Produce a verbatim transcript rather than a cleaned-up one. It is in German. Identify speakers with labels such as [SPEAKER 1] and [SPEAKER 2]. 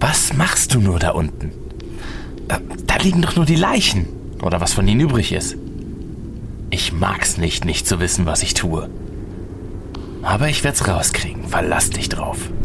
[SPEAKER 1] Was machst du nur da unten? Äh, da liegen doch nur die Leichen. Oder was von ihnen übrig ist. Ich mag's nicht, nicht zu wissen, was ich tue. Aber ich werd's rauskriegen. Verlass dich drauf.